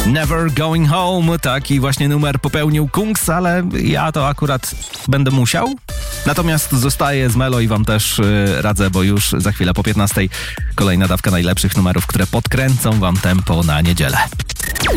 Never Going Home, taki właśnie numer popełnił Kungs, ale ja to akurat będę musiał. Natomiast zostaję z Melo i wam też radzę, bo już za chwilę po 15 kolejna dawka najlepszych numerów, które podkręcą wam tempo na niedzielę.